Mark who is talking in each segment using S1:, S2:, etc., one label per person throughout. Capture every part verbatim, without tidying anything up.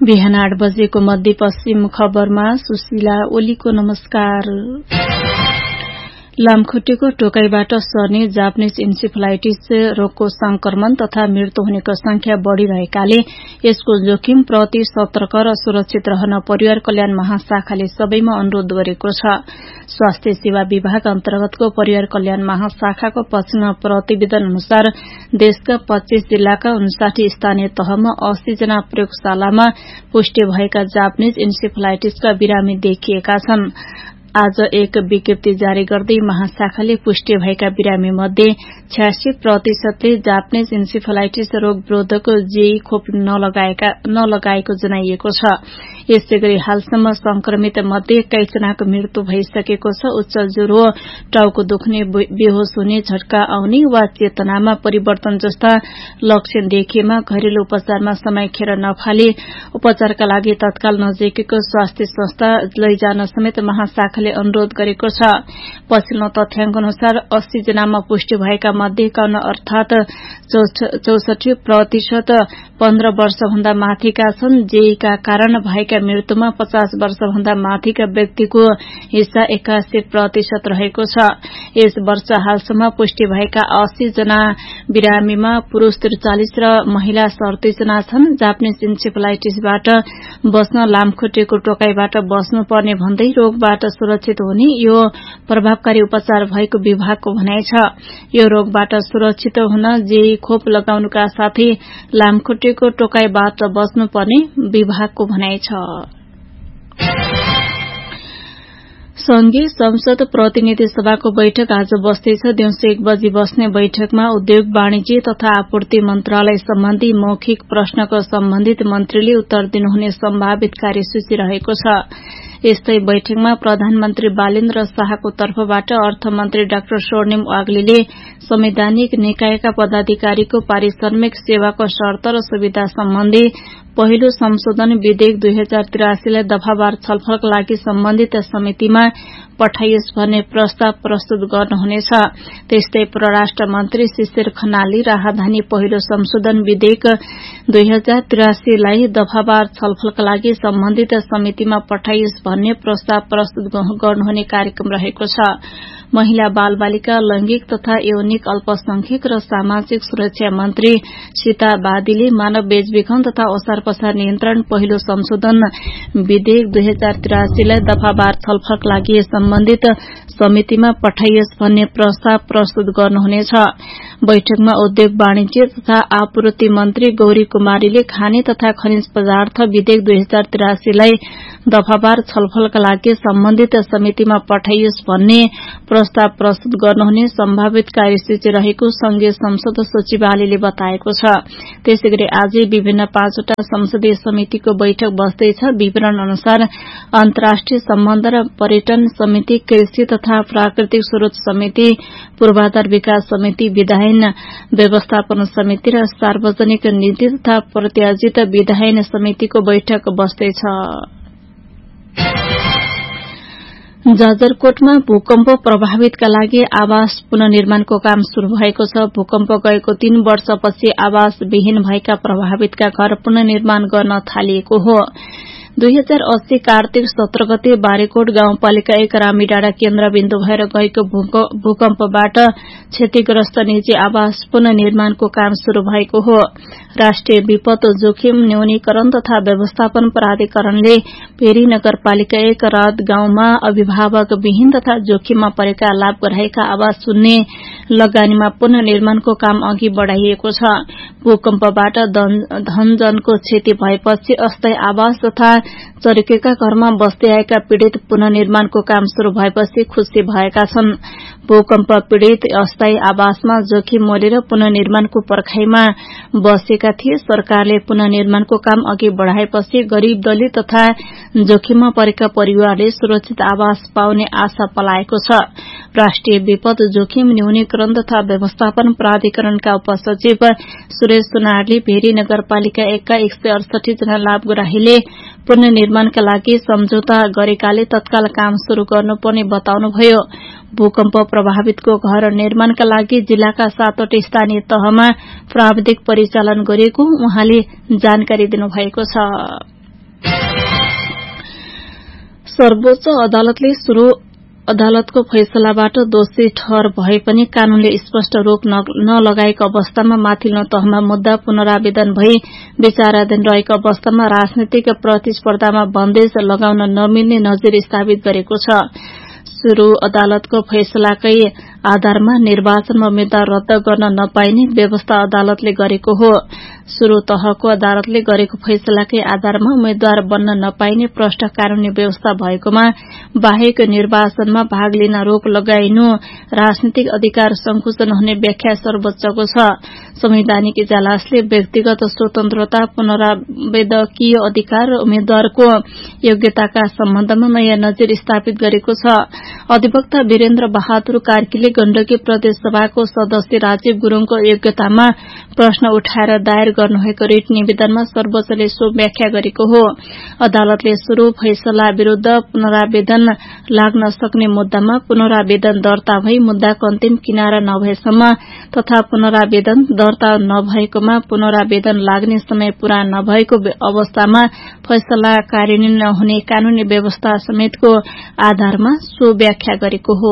S1: बिहान आठ बजेको मध्यपश्चिम खबरमा सुशीला ओलीको नमस्कार। लामखुट्टेको टोकाइबाट सर्ने जापानीज इन्सेफेलाइटिस रोगको संक्रमण तथा मृत्यु हुनेको संख्या बढ़िरहेकाले यसको जोखिम प्रति सतर्क र सुरक्षित रहन परिवार कल्याण महाशाखाले सबैमा अनुरोध गरेको छ। स्वास्थ्य सेवा विभाग अन्तर्गतको परिवार कल्याण महाशाखाको पछिल्लो प्रतिवेदन अनुसार देशका पच्चीस जिल्लाका उन्साठी स्थानीय तहमा अस्सी जना प्रयोगशालामा पुष्टि भएका जापानीज इन्सेफेलाइटिसका बिरामी देखिएका छन्। आज एक विज्ञप्ति जारी गर्दै महाशाखाले पुष्टि भएका बिरामी मध्ये छयासी प्रतिशतले जापानीज इन्सेफेलाइटिस रोग विरोधक जेई खोप नलगाएका नलगाएको जनाइएको छ। यसै गरी हालसम्म संक्रमित मध्ये कैचनाको मृत्यु भइसकेको छ। उच्च ज्वरो, टाउको दुख्ने, बेहोस हुने, झट्का आउने वा चेतनामा परिवर्तन जस्ता लक्षण देखिएमा घरेलु उपचारमा समय खेर नफाले उपचारका लागि तत्काल नजिकैको स्वास्थ्य संस्था लैजान समेत महाशाखाले अनुरोध गरेको छ। पछिल्लो तथ्याङ्क अनुसार अस्सी जनामा पुष्टि भएका मध्ये एकाउन्न अर्थात चौसठी प्रतिशत पन्ध्र वर्षभन्दा माथिका छन्। जेईका कारण भएका मृत्युमा पचास वर्षभन्दा माथिका व्यक्तिको हिस्सा एकासी प्रतिशत रहेको छ। यस वर्ष हालसम्म पुष्टि भएका अस्सी जना बिरामीमा पुरूष त्रिचालिस र महिला सडतिस जना छन्। जापानीज इन्सेफेलाइटिसबाट बस्न लामखुट्टेको टोकाइबाट बस्नुपर्ने भन्दै रोगबाट सुरक्षित हुने यो प्रभावकारी उपचार भएको विभागको भनाइ छ। यो रोगबाट सुरक्षित हुन जेई खोप लगाउनुका साथै लामखुट्टेको टोकाइबाट बस्नुपर्ने विभागको भनाइ छ। संघीय संसद प्रतिनिधि सभाको बैठक आज बस्दैछ। दिउँसो एक बजी बस्ने बैठकमा उद्योग वाणिज्य तथा आपूर्ति मन्त्रालय सम्बन्धी मौखिक प्रश्नको सम्बन्धित मन्त्रीले उत्तर दिनुहुने सम्भावित कार्यसूची रहेको छ। यस्तै बैठकमा प्रधानमन्त्री बालेन्द्र शाहको तर्फबाट अर्थमन्त्री डाक्टर स्वर्णिम वाग्लेले संवैधानिक निकायका पदाधिकारीको पारिश्रमिक सेवाको शर्त र सुविधा सम्बन्धी पहिलो संशोधन विधेयक दुई हजार त्रियासीलाई दफावार छलफलका लागि सम्बन्धित समितिमा पठाइयोस् भन्ने प्रस्ताव प्रस्तुत गर्नुहुनेछ। त्यस्तै परराष्ट्र मन्त्री शिशिर खनालले राहदानी पहिलो संशोधन विधेयक दुई हजार त्रियासीलाई दफावार छलफलका लागि सम्बन्धित समितिमा पठाइयोस् भन्ने प्रस्ताव प्रस्तुत गर्नुहुने कार्यक्रम रहेको छ। महिला बाल बालिका लैंगिक तथा यौनिक अल्पसंख्यक र सामाजिक सुरक्षा मन्त्री सीता बादीले मानव बेचबिखन तथा ओसार पसार नियन्त्रण पहिलो संशोधन विधेयक दुई हजार त्रियासीलाई दफावार छलफलका लागि सम्बन्धित समितिमा पठाइयोस् भन्ने प्रस्ताव प्रस्तुत गर्नुहुनेछ। बैठकमा उद्योग वाणिज्य तथा आपूर्ति मन्त्री गौरी कुमारीले खाने तथा खनिज पदार्थ विधेयक दुई हजार त्रियासीलाई दफावार छलफलका लागि सम्बन्धित समितिमा पठाइयोस् भन्ने प्रस्ताव प्रस्तुत गर्नुहुने सम्भावित कार्यसूची रहेको संघीय संसद सचिवालयले बताएको छ। त्यसैगरी आज विभिन्न पाँचवटा संसदीय समितिको बैठक बस्दैछ। विवरण अनुसार अन्तर्राष्ट्रिय सम्बन्ध र पर्यटन समिति, कृषि तथा प्राकृतिक स्रोत समिति, पूर्वाधार विकास समिति, विधायन व्यवस्थापन समिति र सार्वजनिक नीति तथा प्रत्याशित विधायन समितिको बैठक बस्दैछ। जाजरकोटमा भूकम्प प्रभावितका लागि आवास पुनर्निर्माणको काम शुरू भएको छ। भूकम्प गएको तीन वर्षपछि आवास विहीन भएका प्रभावितका घर पुनर्निर्माण गर्न थालिएको हो। दुई हजार अस्सी कार्तिक सत्र गते बारेकोट गाउँपालिका एक रामीडाँडा केन्द्रबिन्दु भएर गएको भूकम्पबाट क्षतिग्रस्त निजी आवास पुनर्निर्माणको काम शुरू भएको हो। राष्ट्रिय विपद जोखिम न्यूनीकरण तथा व्यवस्थापन प्राधिकरणले भेरी नगरपालिका एक रात गाउँमा अभिभावक विहीन तथा जोखिममा परेका लाभ रहेका आवास सुन्ने लगानीमा पुनर्निर्माणको काम अघि बढ़ाइएको छ। भूकम्पबाट धनजनको क्षति भएपछि अस्थायी आवास तथा चर्केका घरमा बस्दै आएका पीड़ित पुनर्निर्माणको काम शुरू भएपछि खुशी भएका छन्। भूकम्प पीड़ित अस्थायी आवासमा जोखिम मोलेर पुनर्निर्माणको पर्खाईमा बसेका थिए। सरकारले पुनर्निर्माणको काम अघि बढ़ाएपछि गरीब दलित तथा जोखिममा परेका परिवारले सुरक्षित आवास पाउने आशा पलाएको छ। राष्ट्रिय विपद जोखिम न्यूनीकरण तथा व्यवस्थापन प्राधिकरणका उपसचिव सुरेश सुनारले भेरी नगरपालिका एकका एक सय अडसठी जना लाभग्राहीले पुनर्निर्माणका लागि सम्झौता गरेकाले तत्काल काम शुरू गर्नुपर्ने बताउनुभयो। भूकम्प प्रभावितको घर निर्माणका लागि जिल्लाका सातवटा स्थानीय तहमा प्राविधिक परिचालन गरिएको उहाँले जानकारी दिनुभएको छ। सर्वोच्च अदालतले सुरु अदालतको फैसलाबाट दोषी ठहर भए पनि कानूनले स्पष्ट रोक नलगाएको अवस्थामा माथिल्लो तहमा मुद्दा पुनरावेदन भई विचाराधीन रहेको अवस्थामा राजनीतिक प्रतिस्पर्धामा बन्देज लगाउन नमिल्ने नजिर स्थापित गरेको छ। सुरु अदालतको फैसलाकै आधारमा निर्वाचनमा उम्मेद्वार रद्द गर्न नपाइने व्यवस्था अदालतले गरेको हो। सुरु तहको अदालतले गरेको फैसलाकै आधारमा उम्मेद्वार बन्न नपाइने प्रष्ट कानूनी व्यवस्था भएकोमा बाहेक निर्वाचनमा भाग लिन रोक लगाइनु राजनीतिक अधिकार संकुचन हुने व्याख्या सर्वोच्चको छ। संवैधानिक इजलासले व्यक्तिगत स्वतन्त्रता, पुनरावेदकीय अधिकार र उम्मेद्वारको योग्यताका सम्बन्धमा नयाँ नजिर स्थापित गरेको छ। अधिवक्ता वीरेन्द्र बहादुर कार्कीले गण्डकी प्रदेश सभाको सदस्य राजीव गुरूङको योग्यतामा प्रश्न उठाएर दायर गर्नुभएको रिट निवेदनमा सर्वोच्चले सो व्याख्या गरेको हो। अदालतले सुरु फैसला विरूद्ध पुनरावेदन लाग्न सक्ने मुद्दामा पुनरावेदन दर्ता भई मुद्दाको अन्तिम किनारा नभएसम्म तथा पुनरावेदन दर्ता नभएकोमा पुनरावेदन लाग्ने समय पूरा नभएको अवस्थामा फैसला कार्यान्वयन नहुने कानूनी व्यवस्था समेतको आधारमा सो व्याख्या गरेको हो।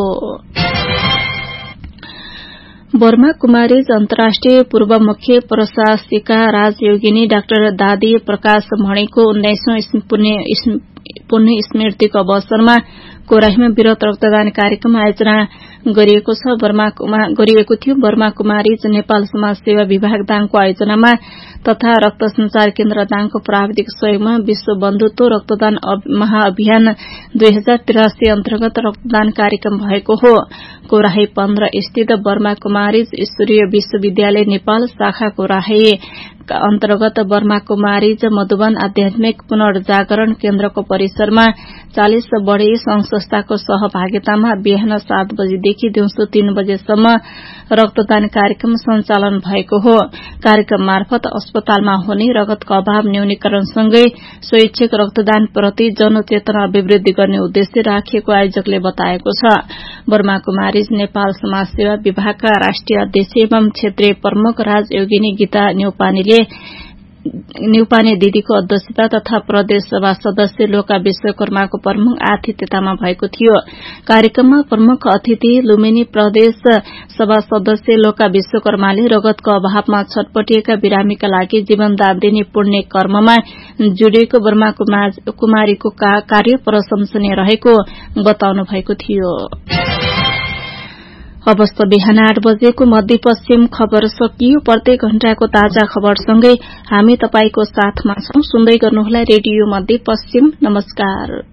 S1: बर्मा कुमारीज अन्तर्राष्ट्रिय पूर्व मुख्य प्रशासिका राजयोगिनी डाक्टर दादी प्रकाश मणिको उन्नाइसौं पुण्य स्मृतिको अवसरमा कोराहीमा वृहत रक्तदान कार्यक्रम आयोजना गरिएको छ बर्मा गरिएको थियो। बर्मा कुमारीज नेपाल समाज सेवा विभाग दाङको आयोजनामा तथा रक्त संचार केन्द्र दाङको प्राविधिक सहयोगमा विश्व बन्धुत्व रक्तदान महाअभियान दुई हजार त्रियासी अन्तर्गत रक्तदान कार्यक्रम भएको हो। कोराही पन्ध्र स्थित बर्मा कुमारीज ईश्वरीय विश्वविद्यालय नेपाल शाखा कोराही अन्तर्गत बर्मा कुमारीज मधुबन आध्यात्मिक पुनर्जागरण केन्द्रको परिसरमा चालिस बढ़ी संघ संस्थाको सहभागितामा बिहान सात बजेदेखि दिउँसो तीन बजेसम्म रक्तदान कार्यक्रम सञ्चालन भएको हो। कार्यक्रम मार्फत अस्पतालमा हुने रगतको अभाव न्यूनीकरणसँगै स्वैच्छिक रक्तदान प्रति जनचेतना अभिवृद्धि गर्ने उद्देश्य राखिएको आयोजकले बताएको छ। बर्मा कुमारीज नेपाल समाज सेवा विभागका राष्ट्रिय अध्यक्ष एवं क्षेत्रीय प्रमुख राजयोगिनी गीता न्यौपानेले न्यौपाने दिदीको अध्यक्षता तथा प्रदेश सभा सदस्य लोका विश्वकर्माको प्रमुख आतिथ्यतामा भएको थियो। कार्यक्रममा प्रमुख अतिथि लुम्बिनी प्रदेश सभा सदस्य लोका विश्वकर्माले रगतको अभावमा छटपटिएका बिरामीका लागि जीवनदान दिने पुण्य कर्ममा जोडिएको बर्मा कुमारीको कार्य प्रशंसनीय रहेको बताउनु भएको थियो। अवस्थ बिहान आठ बजेको मध्यपश्चिम खबर सकियो। प्रत्येक घण्टाको ताजा खबरसँगै हामी तपाईको साथमा छौं। सुन्दै गर्नुहोला रेडियो मध्यपश्चिम। नमस्कार।